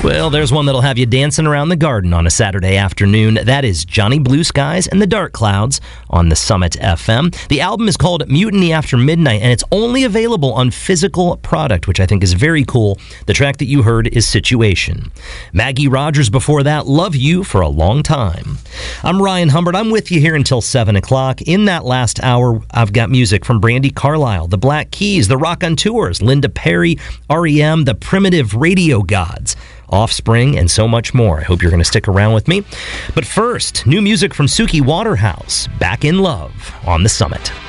Well, there's one that'll have you dancing around the garden on a Saturday afternoon. That is Johnny Blue Skies and the Dark Clouds on the Summit FM. The album is called Mutiny After Midnight, and it's only available on physical product, which I think is very cool. The track that you heard is Situation. Maggie Rogers before that, Love You for a Long Time. I'm Ryan Humbert. I'm with you here until 7 o'clock. In that last hour, I've got music from Brandi Carlile, the Black Keys, the Raconteurs, Linda Perry, REM, the Primitive Radio Gods, Offspring, and so much more. I hope you're going to stick around with me. But first, new music from Suki Waterhouse, Back in Love on the Summit.